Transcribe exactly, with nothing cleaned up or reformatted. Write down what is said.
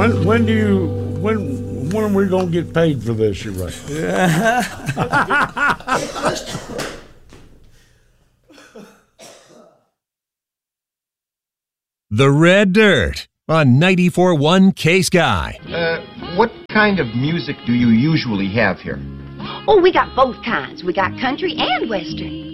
When when do you when when are we gonna get paid for this? You're right. The Red Dirt on ninety-four point one K-Sky. Uh, what kind of music do you usually have here? Oh, we got both kinds. We got country and western.